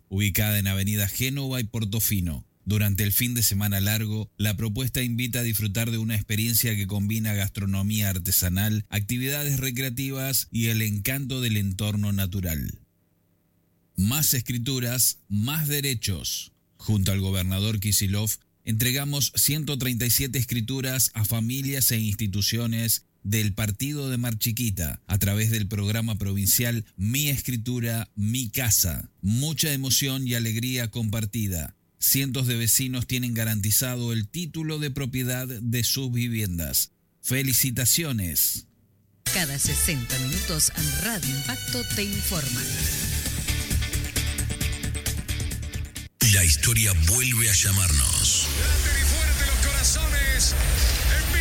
ubicada en Avenida Génova y Portofino. Durante el fin de semana largo, la propuesta invita a disfrutar de una experiencia que combina gastronomía artesanal, actividades recreativas y el encanto del entorno natural. Más escrituras, más derechos. Junto al gobernador Kicillof, entregamos 137 escrituras a familias e instituciones del partido de Mar Chiquita a través del programa provincial Mi Escritura, Mi Casa. Mucha emoción y alegría compartida. Cientos de vecinos tienen garantizado el título de propiedad de sus viviendas. ¡Felicitaciones! Cada 60 minutos Radio Impacto te informa. La historia vuelve a llamarnos. Grande y fuerte los corazones.